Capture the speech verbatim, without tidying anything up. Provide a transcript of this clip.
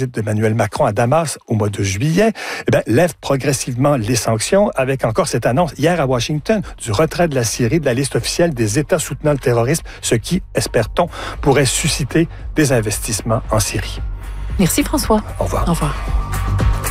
visite d'Emmanuel Macron à Damas au mois de juillet, eh bien, lève progressivement les sanctions avec encore cette annonce hier à Washington du retrait de la Syrie de la liste officielle des États soutenant le terrorisme, ce qui, espère-t-on, pourrait susciter des investissements en Syrie. Merci François. Au revoir. Au revoir.